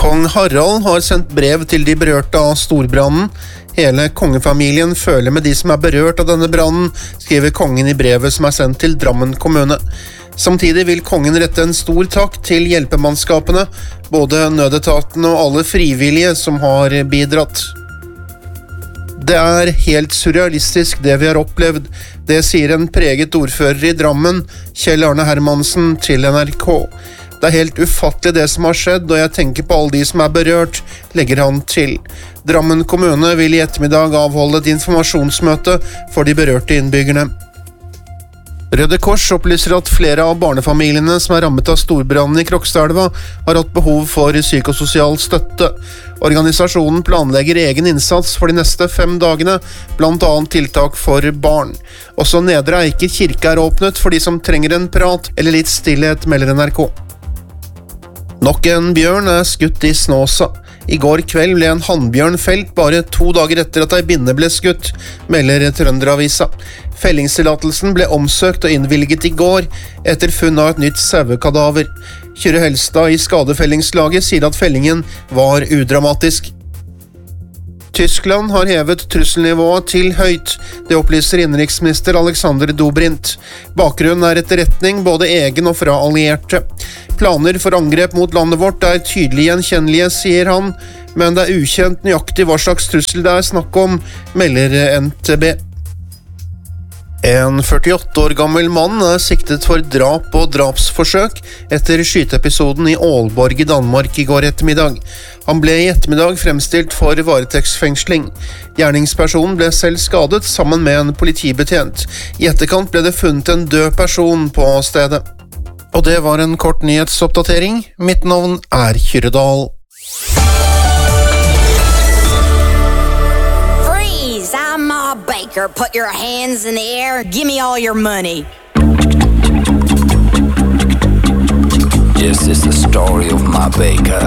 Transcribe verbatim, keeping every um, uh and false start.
Kong Harald har sendt brev til de berørte av storbrannen. Hele kongefamilien føler med de som er berørt av denne brannen, skriver kongen i brevet som er sendt til Drammen kommune. Samtidig vil kongen rette en stor takk til hjelpemannskapene, både nødetatene og alle frivillige som har bidratt. Det er helt surrealistisk det vi har opplevd, det sier en preget ordfører i Drammen, Kjell Arne Hermansen, til N R K. Det er helt ufattelig det som har skjedd, og jeg tenker på alle de som er berørt, legger han til. Drammen kommune vil i ettermiddag avholde et informasjonsmøte for de berørte innbyggerne. Røde Kors opplyser at flere av barnefamiliene som er rammet av storbrannen i Krokstadelva har hatt behov for psykososial støtte. Organisasjonen planlegger egen innsats for de neste fem dagene, blant annet tiltak for barn. Også Nedre Eiker kirke er åpnet for de som trenger en prat eller litt stillhet, melder N R K. Nok en bjørn er skutt i Snåsa. I går kveld ble en hannbjørn felt bare to dager etter at ei binne ble skutt, melder Trønderavisa. Fellingstillatelsen ble omsøkt og innvilget i går, etter funn av et nytt sauekadaver. Kyrre Helstad i skadefellingslaget sier at fellingen var udramatisk. Tyskland har hevet trusselnivået til høyt, det opplyser innenriksminister Alexander Dobrindt. Bakgrunnen er etterretning, både egen og fra allierte. Planer for angrep mot landet vårt er tydelig gjenkjennelige, sier han, men det er ukjent nøyaktig hva slags trussel det er snakk om, melder N T B. En førtiåtte år gammel mann er siktet for drap og drapsforsøk etter skyteepisoden i Aalborg i Danmark i går ettermiddag. Han ble i ettermiddag fremstilt for varetektsfengsling. Gjerningspersonen ble selv skadet sammen med en politibetjent. I etterkant ble det funnet en død person på stedet. Og det var en kort nyhetsoppdatering. Mitt navn er Kyrre Dahl. I'm Ma Baker. Put your hands in the air. Give me all your money. This is the story of Ma Baker.